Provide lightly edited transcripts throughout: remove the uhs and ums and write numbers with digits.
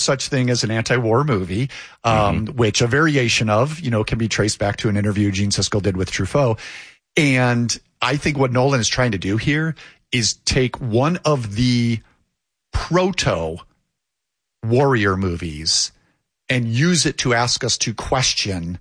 such thing as an anti-war movie, which a variation of, can be traced back to an interview Gene Siskel did with Truffaut. And I think what Nolan is trying to do here is take one of the proto warrior movies and use it to ask us to question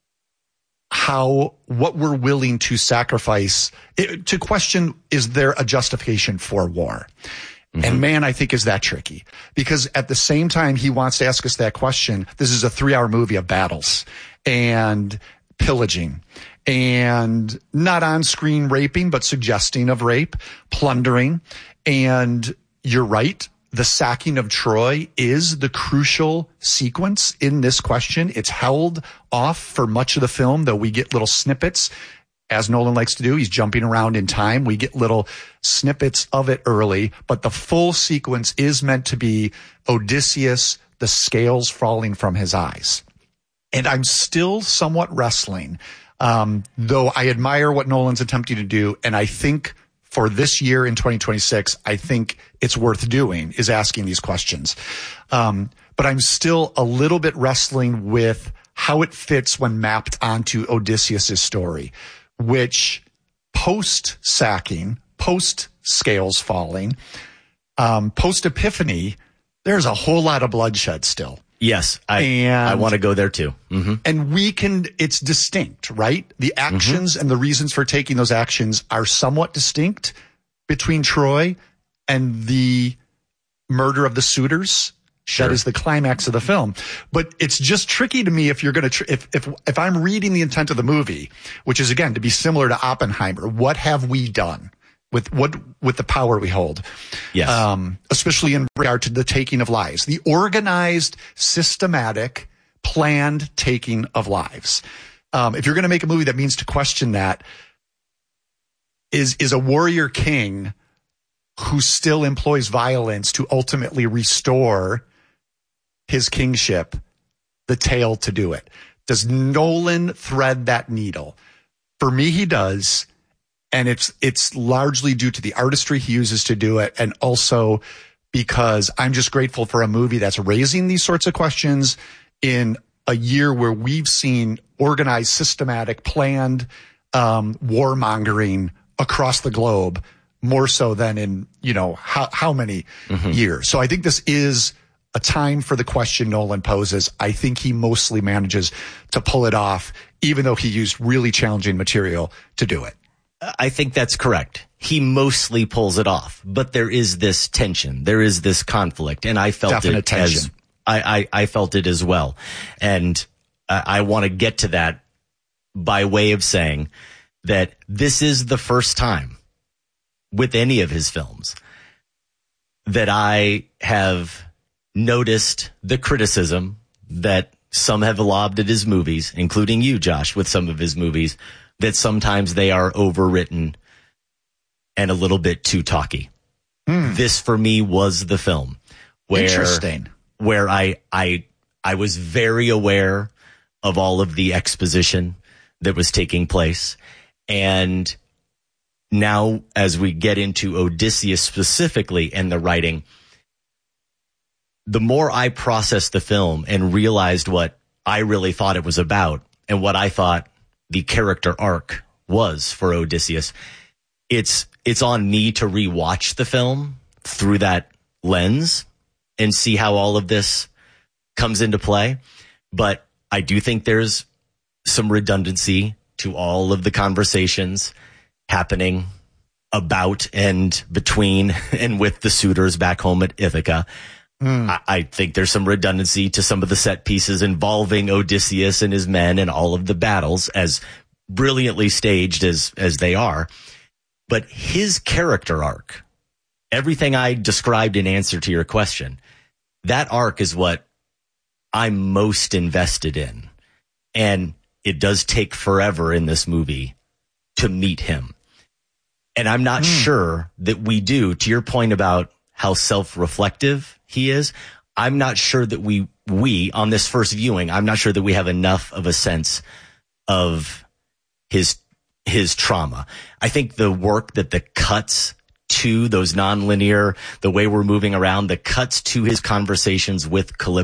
what we're willing to sacrifice, to question, is there a justification for war? And man, I think is that tricky, because at the same time he wants to ask us that question, this is a 3-hour movie of battles and pillaging and not on screen raping, but suggesting of rape, plundering. And you're right. The sacking of Troy is the crucial sequence in this question. It's held off for much of the film, though we get little snippets, as Nolan likes to do. He's jumping around in time. We get little snippets of it early, but the full sequence is meant to be Odysseus, the scales falling from his eyes. And I'm still somewhat wrestling, though I admire what Nolan's attempting to do. And I think for this year in 2026, I think it's worth doing, is asking these questions. But I'm still a little bit wrestling with how it fits when mapped onto Odysseus's story, which post-sacking, post-scales falling, post-epiphany, there's a whole lot of bloodshed still. Yes, I want to go there too. And it's distinct, right? The actions and the reasons for taking those actions are somewhat distinct between Troy and the murder of the suitors. Sure. That is the climax of the film. But it's just tricky to me if you're going to, if I'm reading the intent of the movie, which is again to be similar to Oppenheimer, what have we done with the power we hold? Yes. Especially in regard to the taking of lives, the organized, systematic, planned taking of lives. If you're going to make a movie that means to question that, is a warrior king who still employs violence to ultimately restore his kingship, the tale to do it. Does Nolan thread that needle? For me, he does. And it's largely due to the artistry he uses to do it. And also because I'm just grateful for a movie that's raising these sorts of questions in a year where we've seen organized, systematic, planned, warmongering across the globe, more so than in, how many years. So I think this is a time for the question Nolan poses. I think he mostly manages to pull it off, even though he used really challenging material to do it. I think that's correct. He mostly pulls it off, but there is this tension. There is this conflict, and I felt Definite it tension. as I felt it as well. And I want to get to that by way of saying that this is the first time with any of his films that I have noticed the criticism that some have lobbed at his movies, including you, Josh, with some of his movies, that sometimes they are overwritten and a little bit too talky. This for me was the film where I was very aware of all of the exposition that was taking place. And now as we get into Odysseus specifically and the writing, the more I processed the film and realized what I really thought it was about and what I thought the character arc was for Odysseus, it's on me to rewatch the film through that lens and see how all of this comes into play. But I do think there's some redundancy to all of the conversations happening about and between and with the suitors back home at Ithaca. I think there's some redundancy to some of the set pieces involving Odysseus and his men and all of the battles, as brilliantly staged as they are. But his character arc, everything I described in answer to your question, that arc is what I'm most invested in. And it does take forever in this movie to meet him. And I'm not sure that we do, to your point about how self-reflective he is, I'm not sure that we on this first viewing, I'm not sure that we have enough of a sense of his trauma. I think the work that the cuts to those nonlinear, the way we're moving around, the cuts to his conversations with Calypso